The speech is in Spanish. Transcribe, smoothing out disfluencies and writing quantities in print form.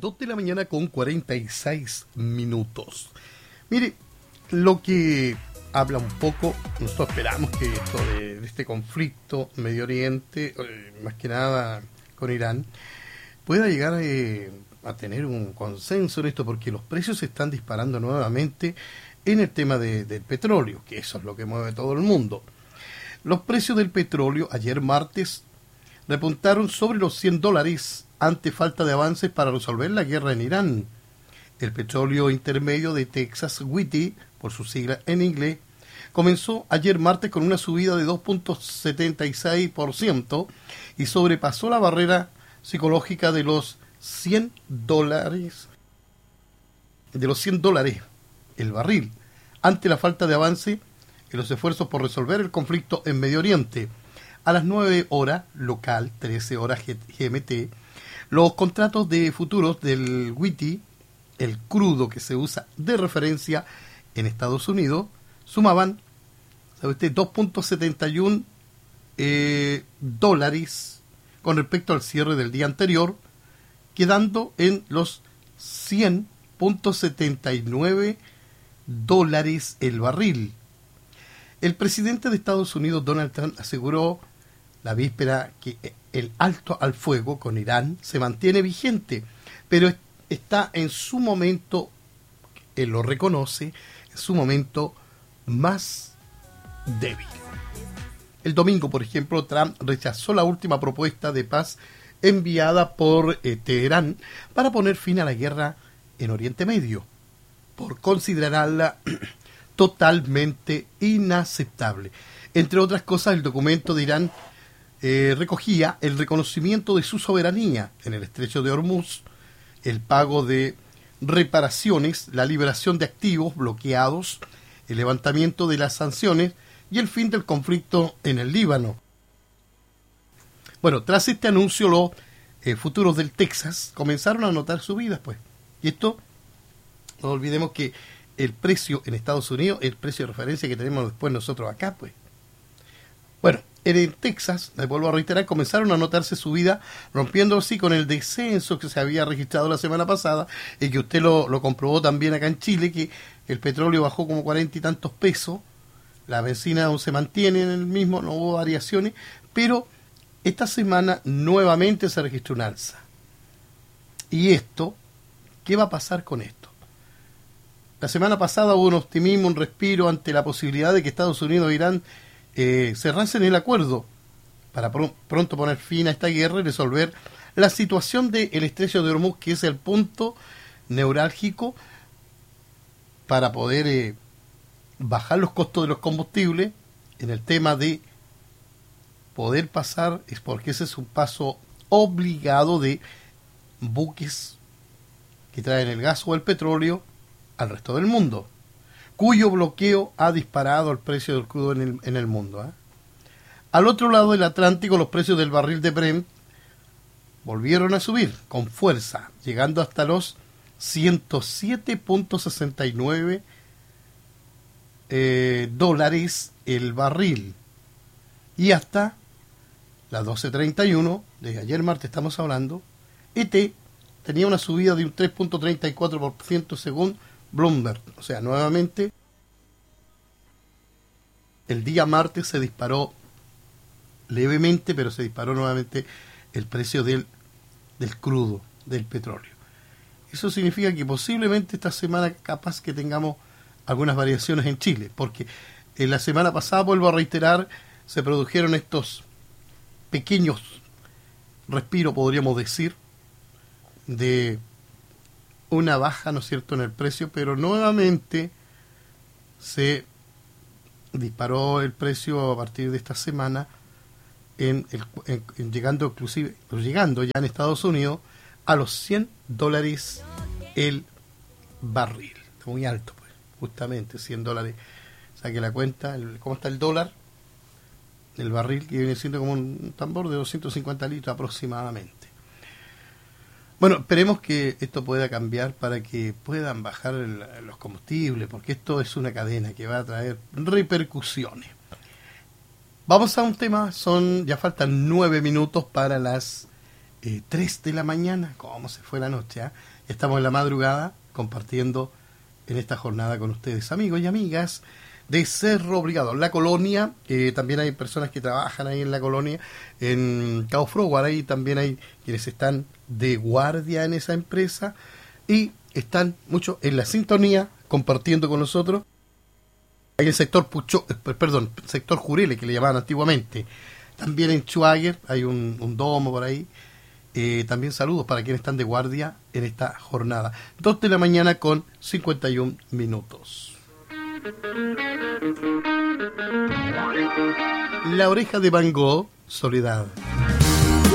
2 de la mañana con 46 minutos. Mire, lo que habla un poco, nosotros esperamos que esto de este conflicto Medio Oriente, más que nada con Irán, pueda llegar a tener un consenso en esto, porque los precios se están disparando nuevamente en el tema del petróleo, que eso es lo que mueve todo el mundo. Los precios del petróleo ayer martes repuntaron sobre los $100 ante falta de avances para resolver la guerra en Irán. El petróleo intermedio de Texas, WTI, por su sigla en inglés, comenzó ayer martes con una subida de 2.76% y sobrepasó la barrera psicológica de los $100, el barril, ante la falta de avance en los esfuerzos por resolver el conflicto en Medio Oriente. A las 9 horas local, 13 horas GMT, los contratos de futuros del WTI, el crudo que se usa de referencia en Estados Unidos, sumaban, ¿sabe usted?, 2.71 dólares con respecto al cierre del día anterior, quedando en los 100.79 dólares el barril. El presidente de Estados Unidos, Donald Trump, aseguró la víspera que el alto al fuego con Irán se mantiene vigente, pero está en su momento, él lo reconoce, en su momento más débil. El domingo, por ejemplo, Trump rechazó la última propuesta de paz enviada por Teherán para poner fin a la guerra en Oriente Medio, por considerarla totalmente inaceptable. Entre otras cosas, el documento de Irán recogía el reconocimiento de su soberanía en el estrecho de Hormuz, el pago de reparaciones, la liberación de activos bloqueados, el levantamiento de las sanciones y el fin del conflicto en el Líbano. Bueno, tras este anuncio, los futuros del Texas comenzaron a notar subidas, pues. Y esto, no olvidemos que el precio en Estados Unidos, el precio de referencia que tenemos después nosotros acá, pues. Bueno, en Texas, les vuelvo a reiterar, comenzaron a notarse subidas, rompiendo así con el descenso que se había registrado la semana pasada, y que usted lo comprobó también acá en Chile, que el petróleo bajó como 40 y tantos pesos, la benzina aún se mantiene en el mismo, no hubo variaciones, pero esta semana nuevamente se registró un alza. Y esto, ¿qué va a pasar con esto? La semana pasada hubo un optimismo, un respiro ante la posibilidad de que Estados Unidos e Irán cerrasen el acuerdo para pronto poner fin a esta guerra y resolver la situación del estrecho de Hormuz, que es el punto neurálgico para poder bajar los costos de los combustibles en el tema de poder pasar, es porque ese es un paso obligado de buques que traen el gas o el petróleo al resto del mundo, cuyo bloqueo ha disparado el precio del crudo en el mundo. Al otro lado del Atlántico, los precios del barril de Brent volvieron a subir con fuerza, llegando hasta los 107.69 dólares el barril. Y hasta las 12:31 de ayer martes estamos hablando, ET tenía una subida de un 3.34% según Bloomberg. O sea, nuevamente el día martes se disparó levemente, pero se disparó nuevamente el precio del crudo, del petróleo. Eso significa que posiblemente esta semana capaz que tengamos algunas variaciones en Chile, porque en la semana pasada, vuelvo a reiterar, se produjeron estos pequeños respiros, podríamos decir, de una baja, ¿no es cierto?, en el precio, pero nuevamente se disparó el precio a partir de esta semana, llegando ya en Estados Unidos a los $100 el barril. Está muy alto, pues, justamente $100. Saque la cuenta, ¿cómo está el dólar? El barril, que viene siendo como un tambor de 250 litros aproximadamente. Bueno, esperemos que esto pueda cambiar para que puedan bajar los combustibles, porque esto es una cadena que va a traer repercusiones. Vamos a un tema, ya faltan 9 minutos para las 3 de la mañana, cómo se fue la noche, ¿eh? Estamos en la madrugada compartiendo en esta jornada con ustedes, amigos y amigas de Cerro Brigado, la colonia. También hay personas que trabajan ahí en la colonia, en Cabo Froward, ahí también hay quienes están de guardia en esa empresa y están mucho en la sintonía compartiendo con nosotros. Hay el sector sector Jurele, que le llamaban antiguamente. También en Schwager hay un domo por ahí. También saludos para quienes están de guardia en esta jornada. 2 de la mañana con 51 minutos. La oreja de Van Gogh, Soledad.